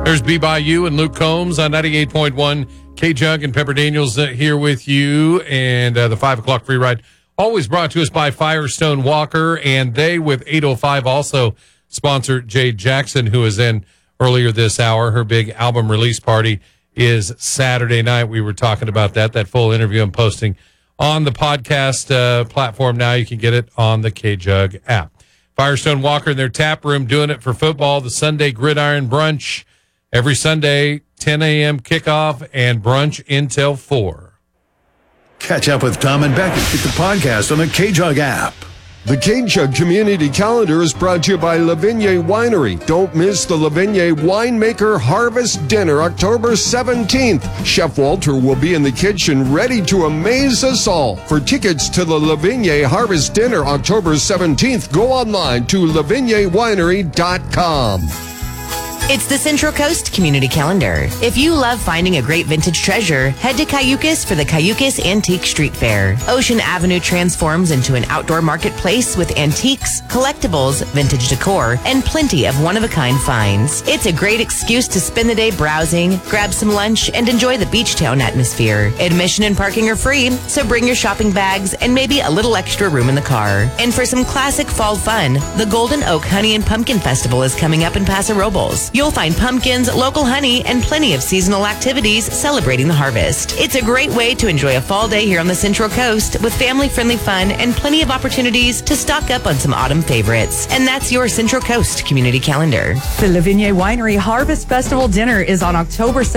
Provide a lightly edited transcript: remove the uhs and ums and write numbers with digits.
There's Be By You and Luke Combs on 98.1 K-Jug and Pepper Daniels here with you. And the 5 o'clock free ride, always brought to us by Firestone Walker. And they, with 805, also sponsored Jade Jackson, who was in earlier this hour. Her big album release party is Saturday night. We were talking about that. That full interview I'm posting on the podcast platform now. You can get it on the K-Jug app. Firestone Walker in their tap room doing it for football. The Sunday Gridiron Brunch. Every Sunday, 10 a.m. kickoff and brunch until 4. Catch up with Tom and Becky with the podcast on the K-Jug app. The K-Jug Community Calendar is brought to you by Lavigne Winery. Don't miss the Lavigne Winemaker Harvest Dinner, October 17th. Chef Walter will be in the kitchen ready to amaze us all. For tickets to the Lavigne Harvest Dinner, October 17th, go online to lavignewinery.com. It's the Central Coast Community Calendar. If you love finding a great vintage treasure, head to Cayucas for the Cayucas Antique Street Fair. Ocean Avenue transforms into an outdoor marketplace with antiques, collectibles, vintage decor, and plenty of one-of-a-kind finds. It's a great excuse to spend the day browsing, grab some lunch, and enjoy the beach town atmosphere. Admission and parking are free, so bring your shopping bags and maybe a little extra room in the car. And for some classic fall fun, the Golden Oak Honey and Pumpkin Festival is coming up in Paso Robles. You'll find pumpkins, local honey, and plenty of seasonal activities celebrating the harvest. It's a great way to enjoy a fall day here on the Central Coast with family-friendly fun and plenty of opportunities to stock up on some autumn favorites. And that's your Central Coast Community Calendar. The Lavigne Winery Harvest Festival Dinner is on October 7th.